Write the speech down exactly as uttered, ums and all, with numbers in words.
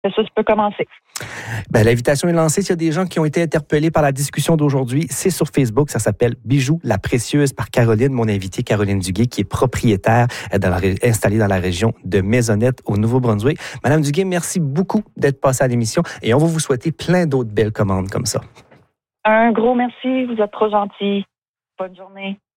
que ça, tu peux commencer. Ben, l'invitation est lancée. S'il y a des gens qui ont été interpellés par la discussion d'aujourd'hui, c'est sur Facebook. Ça s'appelle Bijoux la Précieuse par Caroline, mon invitée Caroline Duguay, qui est propriétaire dans la, installée dans la région de Maisonnette au Nouveau-Brunswick. Madame Duguay, merci beaucoup d'être passée à l'émission et on va vous souhaiter plein d'autres belles commandes comme ça. Un gros merci. Vous êtes trop gentil. Bonne journée.